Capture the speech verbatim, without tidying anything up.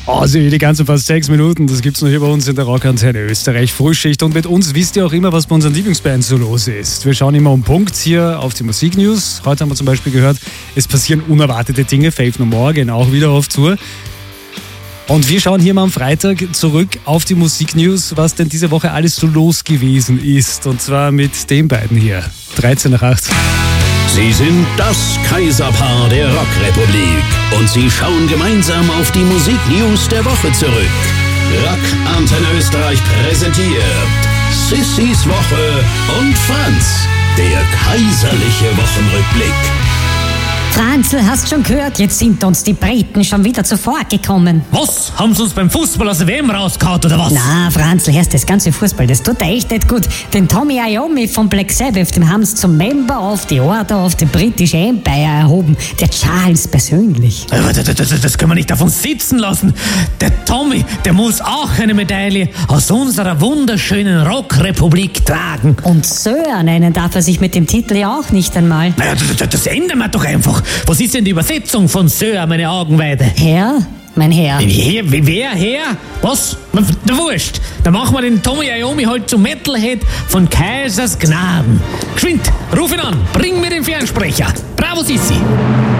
Also die ganzen fast sechs Minuten, das gibt's noch hier bei uns in der Rockantenne Österreich Frühschicht. Und mit uns wisst ihr auch immer, was bei unseren Lieblingsbands so los ist. Wir schauen immer um Punkt hier auf die Musiknews. Heute haben wir zum Beispiel gehört, es passieren unerwartete Dinge. Faith No More gehen auch wieder auf Tour. Und wir schauen hier mal am Freitag zurück auf die Musiknews, was denn diese Woche alles so los gewesen ist. Und zwar mit den beiden hier. dreizehn nach acht. Sie sind das Kaiserpaar der Rockrepublik und sie schauen gemeinsam auf die Musiknews der Woche zurück. Rock Antenne Österreich präsentiert Sissys Woche und Franz, der kaiserliche Wochenrückblick. Franzl, hast schon gehört, jetzt sind uns die Briten schon wieder zuvor gekommen. Was? Haben sie uns beim Fußball aus der W M rausgehauen oder was? Na, Franzl, hörst das ganze Fußball, das tut dir echt nicht gut. Den Tommy Iommi von Black Sabbath, den haben sie zum Member of the Order of the British Empire erhoben. Der Charles persönlich. Aber das, das, das können wir nicht auf uns sitzen lassen. Der Tommy, der muss auch eine Medaille aus unserer wunderschönen Rockrepublik tragen. Und Sir nennen darf er sich mit dem Titel ja auch nicht einmal. Naja, das, das ändern wir doch einfach. Was ist denn die Übersetzung von Sir, meine Augenweide? Herr? Mein Herr. Herr? Wer? Herr? Was? Der Wurscht. Dann machen wir den Tommy Iommi halt zum Metalhead von Kaisers Gnaden. Geschwind, ruf ihn an. Bring mir den Fernsprecher. Bravo, Sissi.